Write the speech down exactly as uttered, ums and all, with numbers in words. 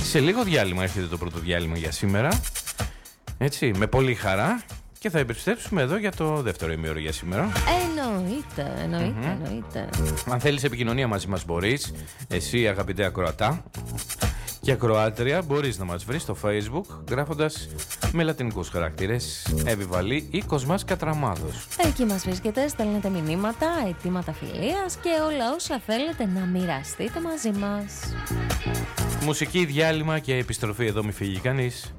Σε λίγο διάλειμμα έρχεται το πρώτο διάλειμμα για σήμερα. Έτσι, με πολύ χαρά. Και θα επιστρέψουμε εδώ για το δεύτερο ημίωρο για σήμερα. Εννοείται, εννοείται, mm-hmm. εννοείται. Αν θέλεις επικοινωνία μαζί μας μπορείς. Εσύ αγαπητέ ακροατά και ακροάτρια μπορείς να μας βρεις στο Facebook γράφοντας με λατινικούς χαρακτήρες Εβιβαλή ή Κοσμάς Κατραμάδος. Εκεί μας βρίσκεται, στέλνετε μηνύματα, αιτήματα φιλίας και όλα όσα θέλετε να μοιραστείτε μαζί μας. Μουσική, διάλειμμα και επιστροφή εδώ, μη φύγει κανείς.